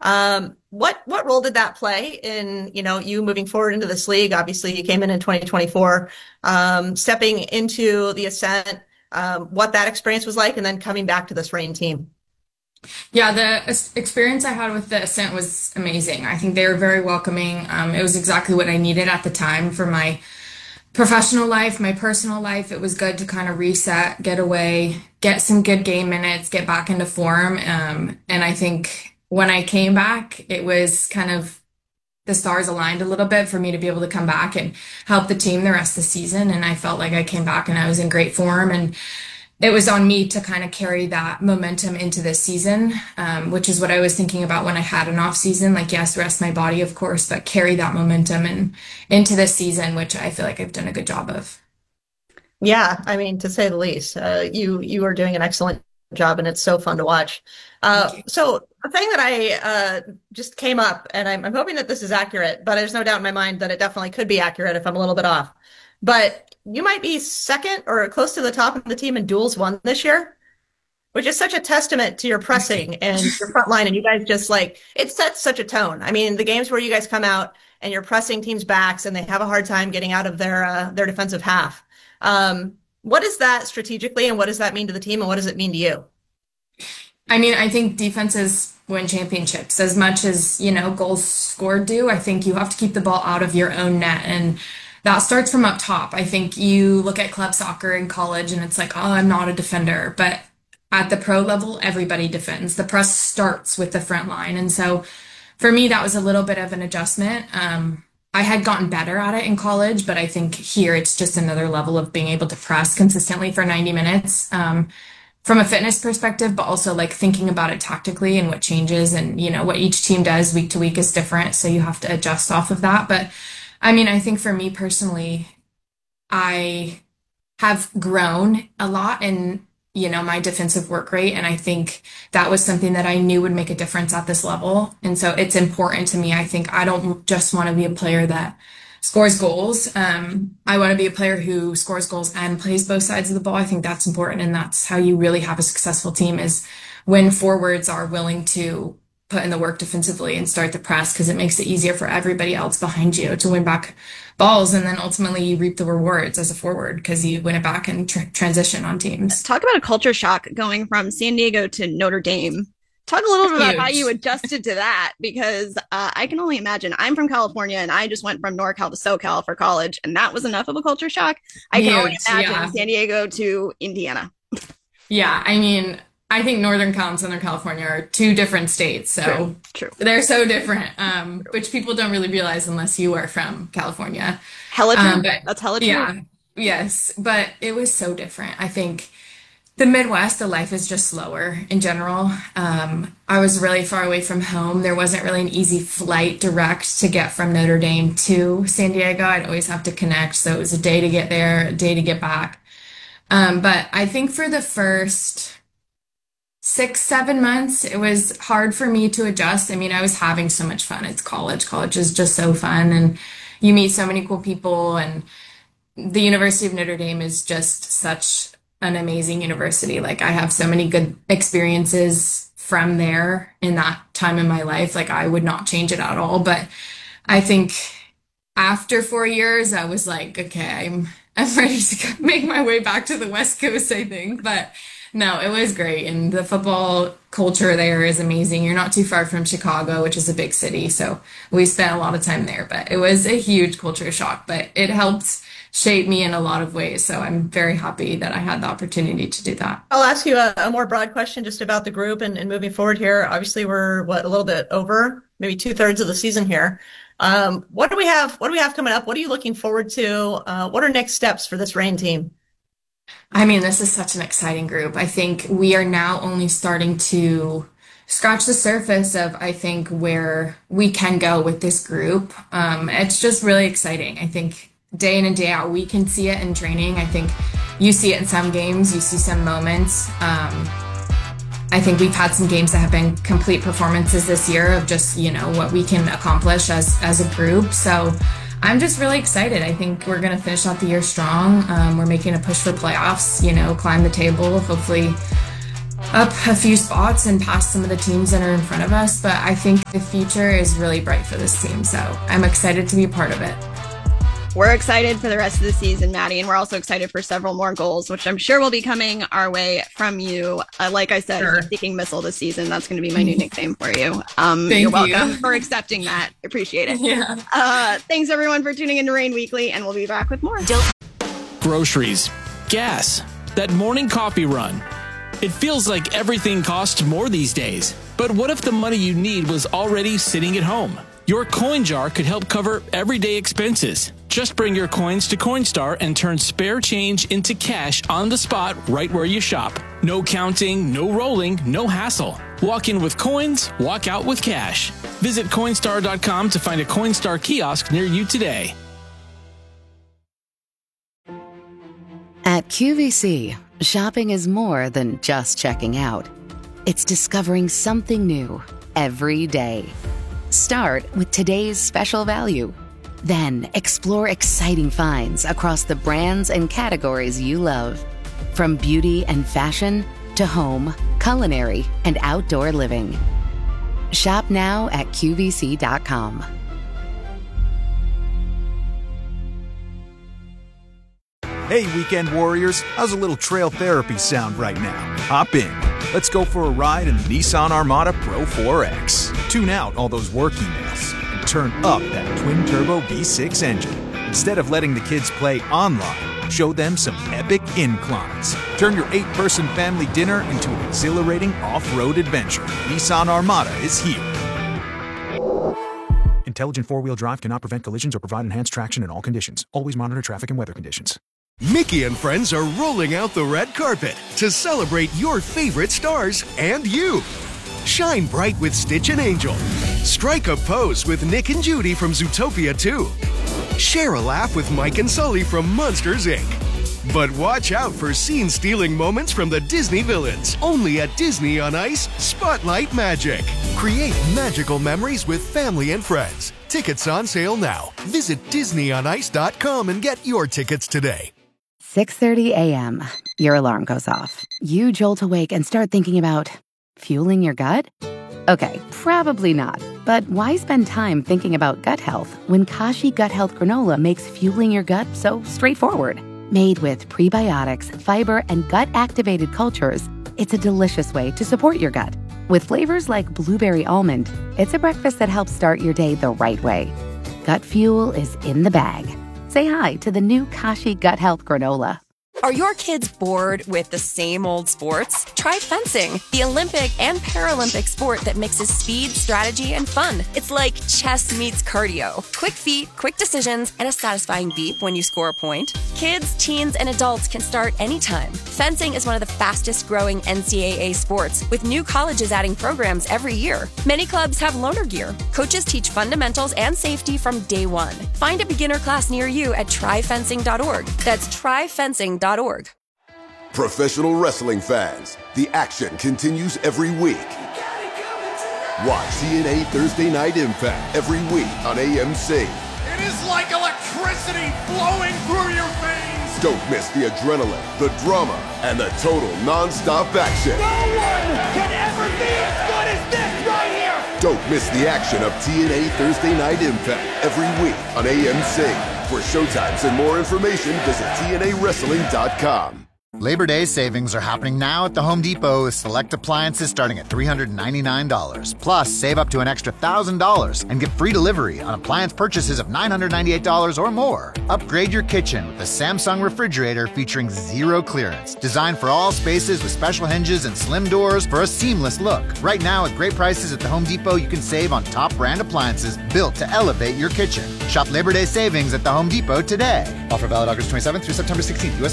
What role did that play in, you moving forward into this league? Obviously, you came in 2024, stepping into the Ascent, what that experience was like, and then coming back to this Reign team. Yeah, the experience I had with the Ascent was amazing. I think they were very welcoming. It was exactly what I needed at the time for my professional life, my personal life. It was good to kind of reset, get away, get some good game minutes, get back into form. And I think when I came back, it was kind of the stars aligned a little bit for me to be able to come back and help the team the rest of the season. And I felt like I came back and I was in great form. And it was on me to kind of carry that momentum into this season, which is what I was thinking about when I had an off season. Like, yes, rest my body, of course, but carry that momentum and into this season, which I feel like I've done a good job of. Yeah, I mean, to say the least, you are doing an excellent job, and it's so fun to watch. Thank you. So a thing that I just came up, and I'm hoping that this is accurate, but there's no doubt in my mind that it definitely could be accurate if I'm a little bit off. But you might be second or close to the top of the team in duels won this year, which is such a testament to your pressing and your front line. And you guys just like it sets such a tone. I mean, the games where you guys come out and you're pressing teams' backs and they have a hard time getting out of their defensive half. What is that strategically, and what does that mean to the team, and what does it mean to you? I mean, I think defenses win championships as much as, goals scored do. I think you have to keep the ball out of your own net. And that starts from up top. I think you look at club soccer in college and it's like, oh, I'm not a defender. But at the pro level, everybody defends. The press starts with the front line. And so for me, that was a little bit of an adjustment. I had gotten better at it in college, but I think here it's just another level of being able to press consistently for 90 minutes. From a fitness perspective, but also like thinking about it tactically and what changes and, what each team does week to week is different. So you have to adjust off of that. But I mean, I think for me personally, I have grown a lot in, my defensive work rate. And I think that was something that I knew would make a difference at this level. And so it's important to me. I think I don't just want to be a player that scores goals. I want to be a player who scores goals and plays both sides of the ball. I think that's important. And that's how you really have a successful team is when forwards are willing to put in the work defensively and start the press because it makes it easier for everybody else behind you to win back balls. And then ultimately you reap the rewards as a forward because you win it back and transition on teams. Talk about a culture shock going from San Diego to Notre Dame. Talk a little bit about how you Huge. adjusted to that because I can only imagine. I'm from California and I just went from NorCal to SoCal for college, and that was enough of a culture shock. I can only Huge. imagine Yeah. San Diego to Indiana. Yeah. I mean, I think Northern Cal and Southern California are two different states. True, So true. they're so different, which people don't really realize unless you are from California. Hella true. But That's hella true. yeah, yes, but it was so different. I think the Midwest, the life is just slower in general. I was really far away from home. There wasn't really an easy flight direct to get from Notre Dame to San Diego. I'd always have to connect. So it was a day to get there, a day to get back. But I think for the first 6, 7 months, it was hard for me to adjust. I mean, I was having so much fun. It's college. College is just so fun, and you meet so many cool people. And the University of Notre Dame is just such an amazing university. Like, I have so many good experiences from there in that time in my life. Like, I would not change it at all. But I think after 4 years, I was like, okay, I'm ready to make my way back to the West Coast, I think. But no, it was great. And the football culture there is amazing. You're not too far from Chicago, which is a big city. So we spent a lot of time there. But it was a huge culture shock, but it helped shape me in a lot of ways. So I'm very happy that I had the opportunity to do that. I'll ask you a more broad question just about the group and moving forward here. Obviously, we're a little bit over, maybe two-thirds of the season here. What do we have? What do we have coming up? What are you looking forward to? What are next steps for this Reign team? I mean, this is such an exciting group. I think we are now only starting to scratch the surface of, I think, where we can go with this group. It's just really exciting. I think day in and day out, we can see it in training. I think you see it in some games, you see some moments. I think we've had some games that have been complete performances this year of just, what we can accomplish as a group. So I'm just really excited. I think we're going to finish out the year strong. We're making a push for playoffs, climb the table, hopefully up a few spots and past some of the teams that are in front of us, but I think the future is really bright for this team, so I'm excited to be a part of it. We're excited for the rest of the season, Maddie, and we're also excited for several more goals, which I'm sure will be coming our way from you. Like I said, Sure. Seeking Missile this season. That's going to be my new nickname for you. Thank you're welcome you. for accepting that. Appreciate it. Yeah. Thanks, everyone, for tuning into Rain Weekly, and we'll be back with more. Groceries, gas, that morning coffee run. It feels like everything costs more these days. But what if the money you need was already sitting at home? Your coin jar could help cover everyday expenses. Just bring your coins to Coinstar and turn spare change into cash on the spot right where you shop. No counting, no rolling, no hassle. Walk in with coins, walk out with cash. Visit Coinstar.com to find a Coinstar kiosk near you today. At QVC, shopping is more than just checking out. It's discovering something new every day. Start with today's special value. Then explore exciting finds across the brands and categories you love. From beauty and fashion to home, culinary, and outdoor living. Shop now at QVC.com. Hey, weekend warriors, how's a little trail therapy sound right now? Hop in. Let's go for a ride in the Nissan Armada Pro 4X. Tune out all those work emails and turn up that twin-turbo V6 engine. Instead of letting the kids play online, show them some epic inclines. Turn your 8-person family dinner into an exhilarating off-road adventure. Nissan Armada is here. Intelligent four-wheel drive cannot prevent collisions or provide enhanced traction in all conditions. Always monitor traffic and weather conditions. Mickey and friends are rolling out the red carpet to celebrate your favorite stars and you. Shine bright with Stitch and Angel. Strike a pose with Nick and Judy from Zootopia 2. Share a laugh with Mike and Sully from Monsters, Inc. But watch out for scene-stealing moments from the Disney villains. Only at Disney on Ice Spotlight Magic. Create magical memories with family and friends. Tickets on sale now. Visit DisneyOnIce.com and get your tickets today. 6:30 a.m. Your alarm goes off. You jolt awake and start thinking about fueling your gut? Okay, probably not. But why spend time thinking about gut health when Kashi Gut Health Granola makes fueling your gut so straightforward? Made with prebiotics, fiber, and gut-activated cultures, it's a delicious way to support your gut. With flavors like blueberry almond, it's a breakfast that helps start your day the right way. Gut fuel is in the bag. Say hi to the new Kashi Gut Health Granola. Are your kids bored with the same old sports? Try fencing, the Olympic and Paralympic sport that mixes speed, strategy, and fun. It's like chess meets cardio. Quick feet, quick decisions, and a satisfying beep when you score a point. Kids, teens, and adults can start anytime. Fencing is one of the fastest growing NCAA sports, with new colleges adding programs every year. Many clubs have loaner gear. Coaches teach fundamentals and safety from day one. Find a beginner class near you at tryfencing.org. That's tryfencing.org. Professional wrestling fans, the action continues every week. Watch TNA Thursday Night Impact every week on AMC. It is like electricity flowing through your veins. Don't miss the adrenaline, the drama, and the total non-stop action. No one can ever be as good as this right here. Don't miss the action of TNA Thursday Night Impact every week on AMC. For showtimes and more information, visit TNAWrestling.com. Labor Day savings are happening now at the Home Depot with select appliances starting at $399. Plus, save up to an extra $1,000 and get free delivery on appliance purchases of $998 or more. Upgrade your kitchen with the Samsung refrigerator featuring zero clearance. Designed for all spaces with special hinges and slim doors for a seamless look. Right now, at great prices at the Home Depot, you can save on top brand appliances built to elevate your kitchen. Shop Labor Day savings at the Home Depot today. Offer valid August 27th through September 16th. U.S.